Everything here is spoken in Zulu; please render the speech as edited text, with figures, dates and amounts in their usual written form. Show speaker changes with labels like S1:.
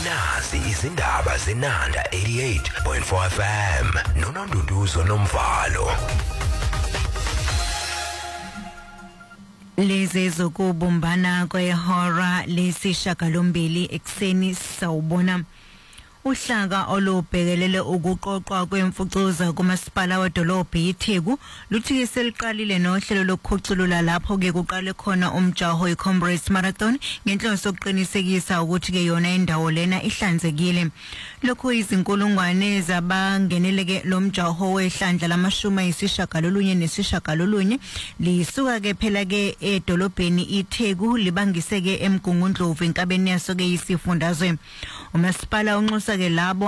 S1: nazi izindaba zenanda 88.4 FM noNonduduzo Nomvalo.
S2: Lezi zokubumbana kwehora lesishagalombili ekseni sawubona uhlaka olubhekelele ukuqoqwa kwemfucuza kumasipala wedolobha iTheku luthi seliqalile nohlelo lokukhuculula lapho ke kuqale khona umjaho iComrades Marathon ngenhloso yokuqinisekisa ukuthi ke yona indawo lena ihlanzekile. Lokho izinkulungwane zabangeneleke lomjaho wehlandla lamashumi ayisishagalolunye nesishagalolunye lisuka ke phela ke edolobheni iTheku libangiseke eMgungundlovu enkabeni yaso ke isifundazwe. Umasipala unxusa ke labo